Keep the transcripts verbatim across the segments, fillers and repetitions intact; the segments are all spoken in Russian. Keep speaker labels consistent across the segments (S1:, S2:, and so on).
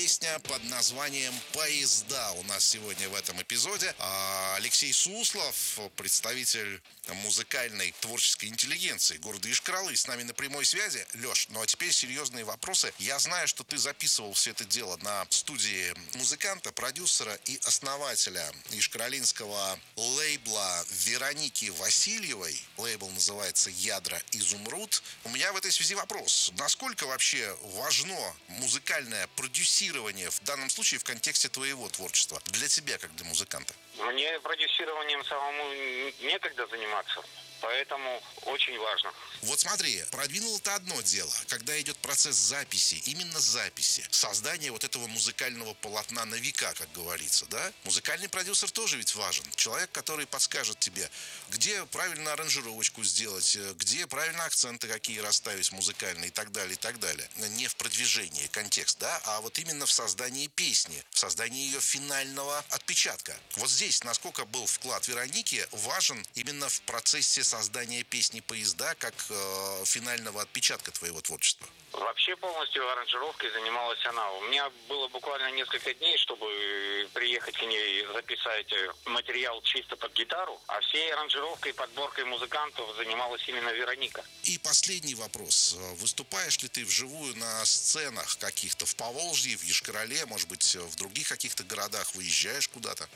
S1: Песня под названием «Поезда» у нас сегодня в этом эпизоде. А Алексей Суслов, представитель музыкальной творческой интеллигенции города Йошкар-Олы, с нами на прямой связи. Леш, ну а теперь серьезные вопросы. Я знаю, что ты записывал все это дело на студии музыканта, продюсера и основателя йошкар-олинского лейбла Вероники Васильевой. Лейбл называется «Ядра Изумруд». У меня в этой связи вопрос. Насколько вообще важно музыкальное продюсирование в данном случае в контексте твоего творчества для тебя, как для музыканта?
S2: Мне продюсированием самому некогда заниматься, поэтому очень важно.
S1: Вот смотри, продвинул это одно дело, когда идет процесс записи, именно записи, создания вот этого музыкального полотна на века, как говорится, да? Музыкальный продюсер тоже ведь важен. Человек, который подскажет тебе, где правильно аранжировочку сделать, где правильно акценты какие расставить музыкальные и так далее, и так далее. Не в продвижении, контекст, да, а вот именно в создании песни, в создании ее финального отпечатка. Вот здесь, насколько был вклад Вероники важен именно в процессе создания песни «Поезда» как э, финального отпечатка твоего творчества?
S2: Вообще полностью аранжировкой занималась она. У меня было буквально несколько дней, чтобы приехать к ней, записать материал чисто под гитару, а всей аранжировкой и подборкой музыкантов занималась именно Вероника.
S1: И последний вопрос. Выступаешь ли ты вживую на сценах каких-то в Поволжье, в Йошкар-Оле, может быть, в других каких-то городах, выезжаешь куда-то?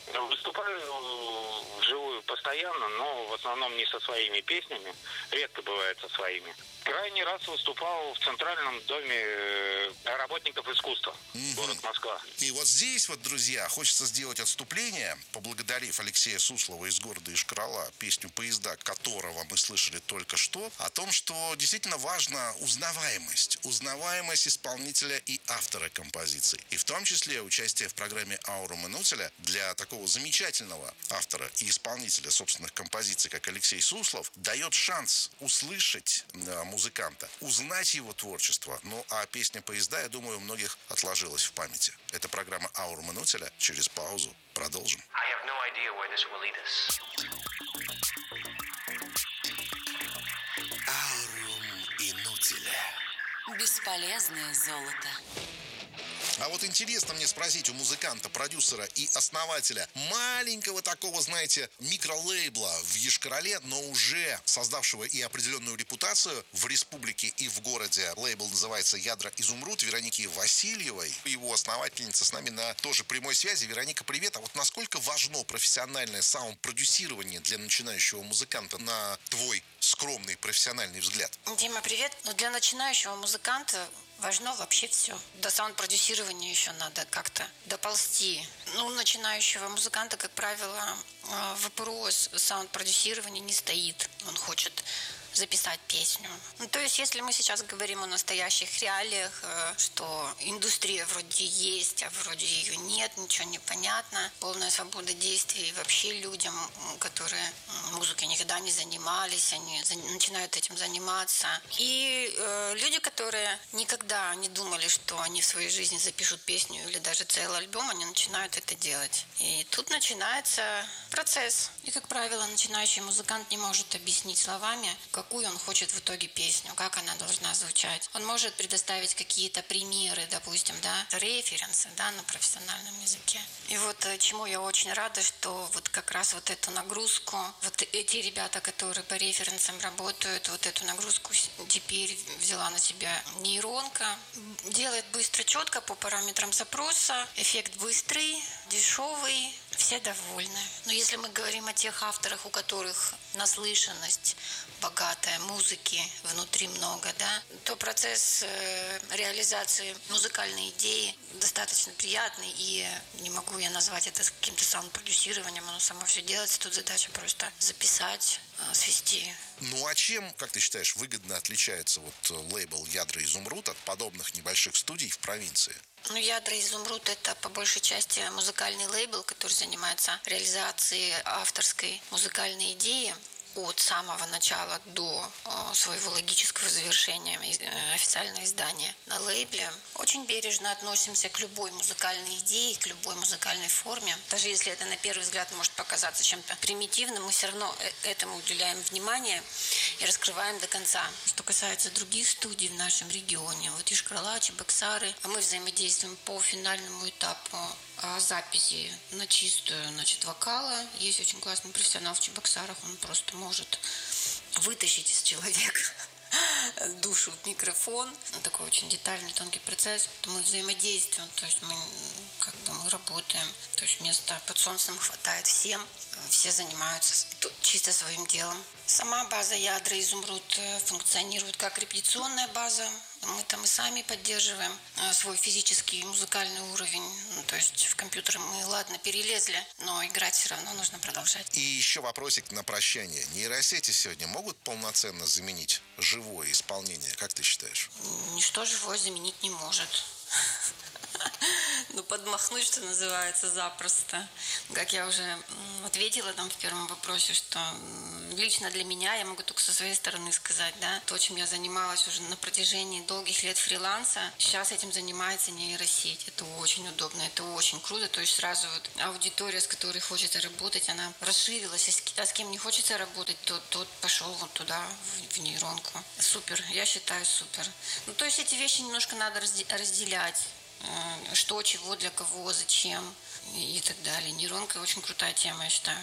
S2: Выступаю вживую постоянно, но в основном не со своими песнями, редко бывает со своими. Крайний раз выступал в Центральном доме работников искусства, угу. Город Москва.
S1: И вот здесь вот, друзья, хочется сделать отступление, поблагодарив Алексея Суслова из города Йошкар-Ола, песню «Поезда», которого мы слышали только что, о том, что действительно важна узнаваемость, узнаваемость исполнителя и автора композиции. И в том числе участие в программе «Аурум Инутиля» для такого замечательного автора и исполнителя собственных композиций, как Алексей Суслов, дает шанс услышать музыканта, узнать его творчество. Ну, а песня «Поезда», я думаю, у многих отложилась в памяти. Это программа «Аурум Инутиля». Через паузу продолжим. Аурум Инутиля.
S3: Бесполезное золото.
S1: А вот интересно мне спросить у музыканта, продюсера и основателя маленького такого, знаете, микролейбла в Йошкар-Оле, но уже создавшего и определенную репутацию в республике и в городе. Лейбл называется «Ядра Изумруд», Вероники Васильевой. Его основательница с нами на тоже прямой связи. Вероника, привет. А вот насколько важно профессиональное саунд-продюсирование для начинающего музыканта на твой скромный профессиональный взгляд?
S4: Дима, привет. Ну, для начинающего музыканта важно вообще все. До саунд-продюсирования еще надо как-то доползти. Ну, у начинающего музыканта, как правило, вопрос саунд-продюсирования не стоит. Он хочет записать песню. Ну, то есть, если мы сейчас говорим о настоящих реалиях, что индустрия вроде есть, а вроде ее нет, ничего не понятно, полная свобода действий вообще людям, которые музыкой никогда не занимались, они за, начинают этим заниматься. И э, люди, которые никогда не думали, что они в своей жизни запишут песню или даже целый альбом, они начинают это делать. И тут начинается процесс. И, как правило, начинающий музыкант не может объяснить словами, какую он хочет в итоге песню, как она должна звучать. Он может предоставить какие-то примеры, допустим, да, референсы, да, на профессиональном языке. И вот чему я очень рада, что вот как раз вот эту нагрузку, вот эти ребята, которые по референсам работают, вот эту нагрузку теперь взяла на себя нейронка. Делает быстро, четко по параметрам запроса. Эффект быстрый, дешевый, все довольны. Но если мы говорим о тех авторах, у которых наслышанность богатая, музыки внутри много, да, то процесс э, реализации музыкальной идеи достаточно приятный, и не могу я назвать это каким-то саунд-продюсированием, оно само все делается. Тут задача просто записать, э, свести.
S1: Ну а чем, как ты считаешь, выгодно отличается вот лейбл «Ядра Изумруд» от подобных небольших студий в провинции?
S4: Ну, «Ядра Изумруд» — это по большей части музыкальный лейбл, который занимается реализацией авторской музыкальной идеи. от самого начала до э, своего логического завершения э, официальное издание на лейбле. Очень бережно относимся к любой музыкальной идее, к любой музыкальной форме. Даже если это на первый взгляд может показаться чем-то примитивным, мы все равно этому уделяем внимание и раскрываем до конца. Что касается других студий в нашем регионе, вот Йошкар-Ола, Чебоксары, мы взаимодействуем по финальному этапу записи на чистую, значит, вокала. Есть очень классный профессионал в Чебоксарах, он просто может вытащить из человека душу в микрофон. Такой очень детальный, тонкий процесс. Мы взаимодействуем, то есть мы как бы мы работаем. То есть места под солнцем хватает всем. Все занимаются чисто своим делом. Сама база «Ядра Изумруд» функционирует как репетиционная база. Мы там и сами поддерживаем свой физический и музыкальный уровень. Ну, то есть в компьютер мы, ладно, перелезли, но играть все равно нужно продолжать.
S1: И еще вопросик на прощание. Нейросети сегодня могут полноценно заменить живое исполнение? Как ты считаешь?
S4: Ничто живое заменить не может. Ну, подмахнуть, что называется, запросто. Как я уже ответила там в первом вопросе, что лично для меня, я могу только со своей стороны сказать, да, то, чем я занималась уже на протяжении долгих лет фриланса, сейчас этим занимается нейросеть. Это очень удобно, это очень круто. То есть сразу вот аудитория, с которой хочется работать, она расширилась, а с кем не хочется работать, тот, тот пошел вот туда, в, в нейронку. Супер, я считаю, супер. Ну, то есть эти вещи немножко надо разделять. Что, чего, для кого, зачем и так далее. Нейронка очень крутая тема, я считаю.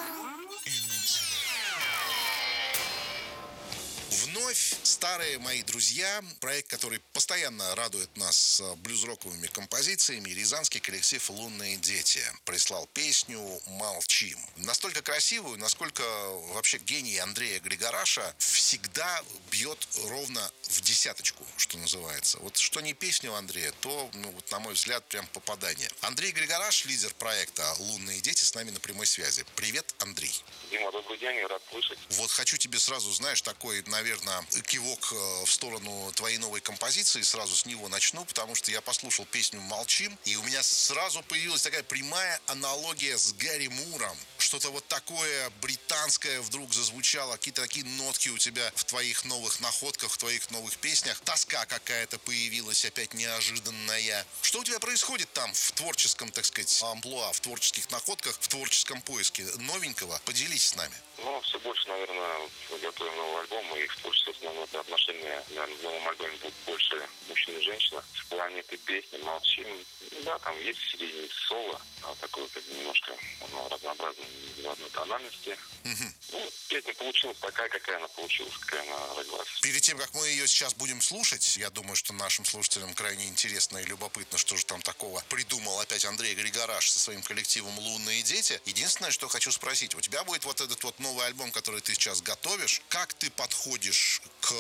S1: Вновь старые мои друзья, проект, который постоянно радует нас блюз-роковыми композициями. Рязанский коллектив «Лунные дети» прислал песню «Молчим». Настолько красивую, насколько вообще гений Андрея Григораша всегда бьет ровно в десяточку, что называется. Вот что не песня у Андрея, то, ну, вот, на мой взгляд, прям попадание. Андрей Григораш, лидер проекта «Лунные дети», с нами на прямой связи. Привет, Андрей.
S2: Дима, добрый день, рад слышать.
S1: Вот хочу тебе сразу, знаешь, такой, наверное, кивок в сторону твоей новой композиции. Сразу с него начну, потому что я послушал песню «Молчим», и у меня сразу появилась такая прямая аналогия с Гарри Муром. Что-то вот такое британское вдруг зазвучало, какие-то такие нотки у тебя в твоих новых находках, в твоих новых песнях. Тоска какая-то появилась, опять неожиданная. Что у тебя происходит там в творческом, так сказать, амплуа, в творческих находках, в творческом поиске новенького? Поделись с нами.
S2: Ну, все больше, наверное, мы готовим новый альбом, и в творчестве основное отношения, наверное, в новом альбоме будет больше мужчин и женщин. В плане этой песни «Молчим», да, там есть в середине соло, а такое как немножко оно разнообразное в одной тональности.
S1: Угу.
S2: Ну, песня получилась такая, какая она получилась, какая она родилась.
S1: Перед тем, как мы ее сейчас будем слушать, я думаю, что нашим слушателям крайне интересно и любопытно, что же там такого придумал опять Андрей Григораш со своим коллективом «Лунные дети». Единственное, что хочу спросить, у тебя будет вот этот вот новый альбом, который ты сейчас готовишь. Как ты подходишь к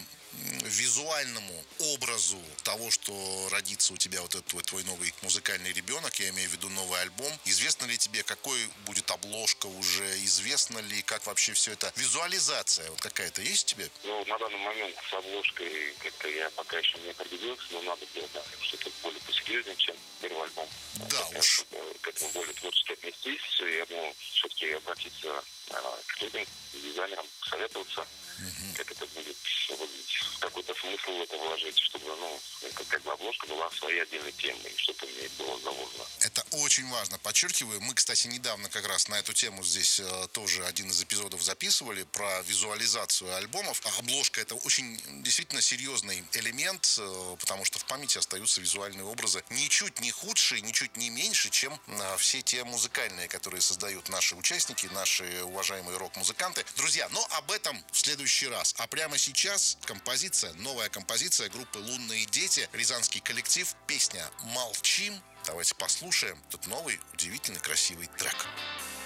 S1: визуальному образу того, что родится у тебя вот этот вот твой новый музыкальный ребенок, я имею в виду новый альбом? Известно ли тебе, какой будет обложка уже? Известно ли, как вообще все это? Визуализация вот какая-то есть у тебя?
S2: Ну, на данный момент с обложкой как-то я пока еще не определился, но надо делать, да, что-то более посерьезнее, чем первый альбом.
S1: Да,
S2: как
S1: уж.
S2: К этому более творчески отнестись, я думал, все-таки обратиться а, к людям, к дизайнерам, советоваться, угу. как это будет выглядеть, какой-то смысл в это вложить, чтобы, ну, как, как бы обложка была своей отдельной темой, что-то в ней было заложено.
S1: Это очень важно, подчеркиваю. Мы, кстати, недавно как раз на эту тему здесь э, тоже один из эпизодов записывали про визуализацию альбомов. А обложка — это очень действительно серьезный элемент, э, потому что в памяти остаются визуальные образы ничуть не худшие, ничуть не меньше, чем э, все те музыкальные, которые создают наши участники, наши уважаемые рок-музыканты. Друзья, но об этом в следующий раз. А прямо сейчас композиция, новая композиция группы «Лунные дети», рязанский коллектив, песня «Молчим». Давайте послушаем этот новый, удивительный, красивый трек.